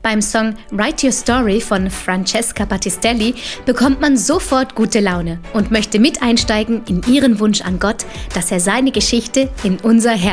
Beim Song Write Your Story von Francesca Battistelli bekommt man sofort gute Laune und möchte mit einsteigen in ihren Wunsch an Gott, dass er seine Geschichte in unser Herz